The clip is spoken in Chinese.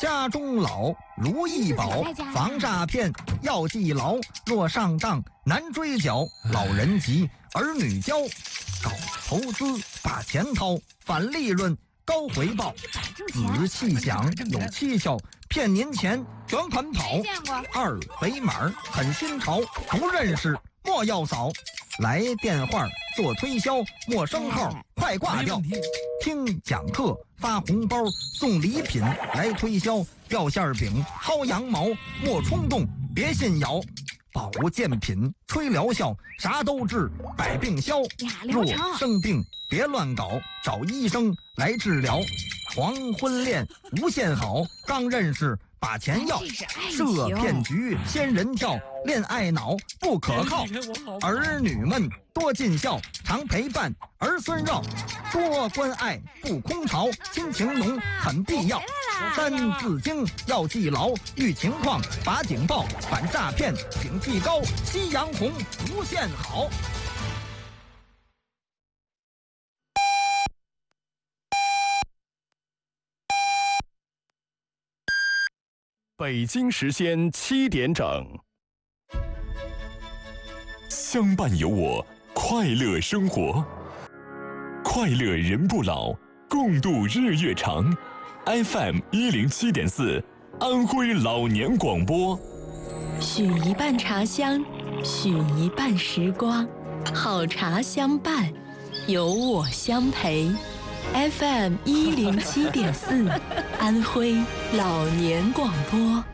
家中老，如意宝，防诈骗要记牢。若上当难追缴，老人急，儿女教。搞投资把钱掏，返利润高回报。仔细想有蹊跷，骗您钱卷款跑。二维码很新潮，不认识莫要扫。来电话做推销，陌生号快挂掉。听讲课发红包送礼品，来推销掉馅饼薅羊毛，莫冲动别信谣。保健品吹疗效，啥都治百病消。若生病别乱搞，找医生来治疗。黄昏恋无限好，刚认识把钱要。设骗局仙人跳，恋爱脑不可靠。儿女们多尽孝，常陪伴儿孙绕。多关爱不空巢，亲情浓很必要。三字经要记牢，遇情况把警报，反诈骗警惕高，夕阳红无限好。 北京时间7点整， 相伴有我，快乐生活，快乐人不老，共度日月长。FM 107.4，安徽老年广播。 许一半茶香，许一半时光，好茶相伴，有我相陪。FM 107.4，安徽老年广播。